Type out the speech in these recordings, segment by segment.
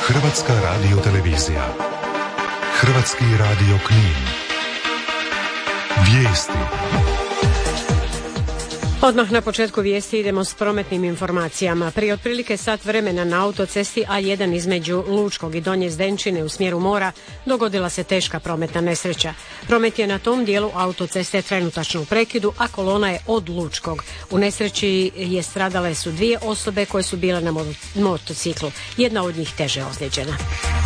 Hrvatska radiotelevizija. Hrvatski radio Knin. Vijesti. Odmah na početku vijesti idemo s prometnim informacijama. Prije otprilike sat vremena na autocesti A1 između Lučkog i Donje Zdenčine u smjeru mora dogodila se teška prometna nesreća. Promet je na tom dijelu autoceste trenutačno u prekidu, a kolona je od Lučkog. U nesreći stradale su 2 osobe koje su bile na motociklu. Jedna od njih teže ozlijeđena.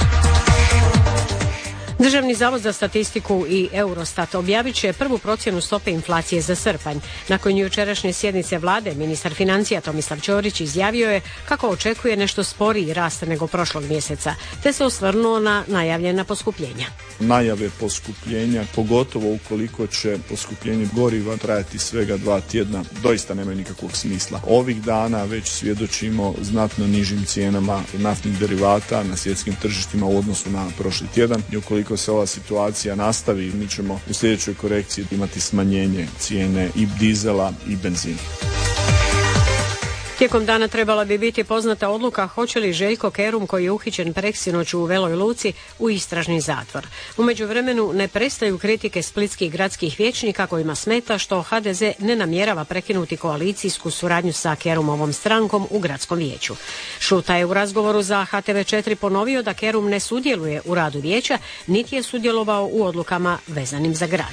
Državni zavod za statistiku i Eurostat objavit će prvu procjenu stope inflacije za srpanj. Nakon jučerašnje sjednice vlade, ministar financija Tomislav Ćorić izjavio je kako očekuje nešto sporiji rast nego prošlog mjeseca, te se osvrnuo na najavljena poskupljenja. Najave poskupljenja, pogotovo ukoliko će poskupljenje goriva trajati svega 2 tjedna, doista nemaju nikakvog smisla. Ovih dana već svjedočimo znatno nižim cijenama naftnih derivata na svjetskim tržištima u odnosu na prošli tjedan i ukoliko se ova situacija nastavi, mi ćemo u sljedećoj korekciji imati smanjenje cijene i dizela i benzina. Tijekom dana trebala bi biti poznata odluka hoće li Željko Kerum, koji je uhićen preksinoć u Veloj Luci, u istražni zatvor. U međuvremenu ne prestaju kritike splitskih gradskih vijećnika kojima smeta što HDZ ne namjerava prekinuti koalicijsku suradnju sa Kerumovom strankom u gradskom vijeću. Šuta je u razgovoru za HTV4 ponovio da Kerum ne sudjeluje u radu vijeća, niti je sudjelovao u odlukama vezanim za grad.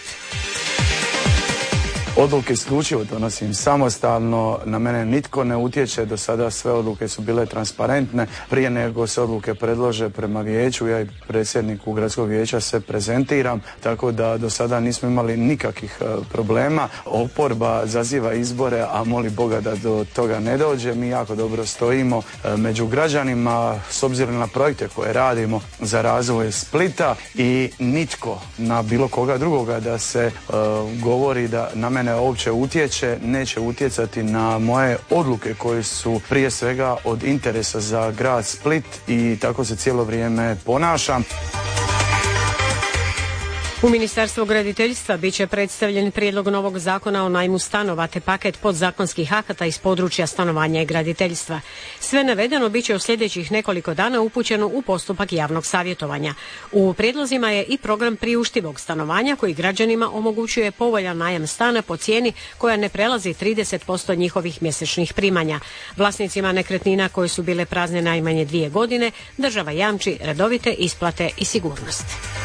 Odluke isključivo donosim samostalno, na mene nitko ne utječe, do sada sve odluke su bile transparentne. Prije nego se odluke predlože prema vijeću, ja i predsjedniku gradskog vijeća se prezentiram, tako da do sada nismo imali nikakvih problema. Oporba zaziva izbore, a moli Boga da do toga ne dođe. Mi jako dobro stojimo među građanima s obzirom na projekte koje radimo za razvoj Splita i nitko na bilo koga drugoga da se govori da na mene uopće utječe, neće utjecati na moje odluke koje su prije svega od interesa za grad Split i tako se cijelo vrijeme ponašam. U Ministarstvu graditeljstva bit će predstavljen prijedlog novog zakona o najmu stanova te paket podzakonskih akata iz područja stanovanja i graditeljstva. Sve navedeno bit će u sljedećih nekoliko dana upućeno u postupak javnog savjetovanja. U prijedlozima je i program priuštivog stanovanja koji građanima omogućuje povoljan najam stana po cijeni koja ne prelazi 30% njihovih mjesečnih primanja. Vlasnicima nekretnina koje su bile prazne najmanje 2 godine država jamči redovite isplate i sigurnost.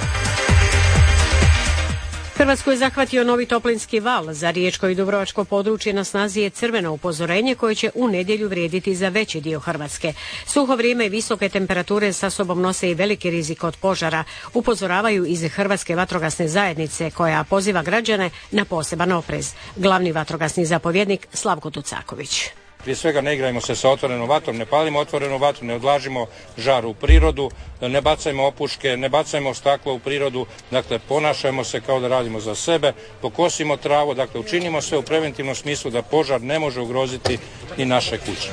Hrvatsku je zahvatio novi toplinski val. Za riječko i dubrovačko područje na snazi je crveno upozorenje koje će u nedjelju vrijediti za veći dio Hrvatske. Suho vrijeme i visoke temperature sa sobom nose i veliki rizik od požara, upozoravaju iz Hrvatske vatrogasne zajednice koja poziva građane na poseban oprez. Glavni vatrogasni zapovjednik Slavko Tucaković. Prije svega ne igrajmo se sa otvorenom vatrom, ne palimo otvorenu vatru, ne odlažimo žar u prirodu, ne bacajmo opuške, ne bacajmo staklo u prirodu, dakle ponašajmo se kao da radimo za sebe, pokosimo travu, dakle učinimo sve u preventivnom smislu da požar ne može ugroziti ni naše kuće.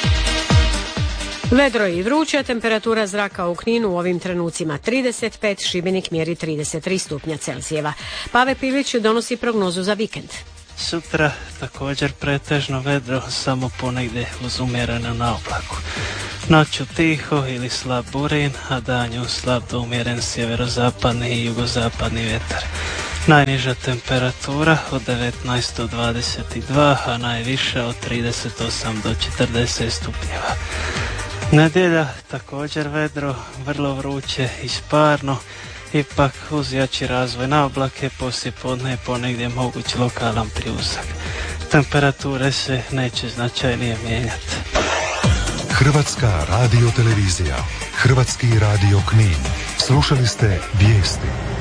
Vedro i vruće, temperatura zraka u Kninu u ovim trenucima 35, Šibenik mjeri 33 stupnja Celzijeva. Pave Pilić donosi prognozu za vikend. Sutra također pretežno vedro, samo ponegdje uz umjerenu naoblaku. Noću tiho ili slab burin, a danju slab do umjeren sjeverozapadni i jugozapadni vjetar. Najniža temperatura od 19 do 22, a najviša od 38 do 40 stupnjeva. Nedjelja također vedro, vrlo vruće i sparno. Ipak uz jači razvoj na oblake poslijepodne je ponegdje moguć lokalan pljusak. Temperature se neće značajnije mijenjati. Hrvatska radiotelevizija. Hrvatski radio Knin. Slušali ste vijesti.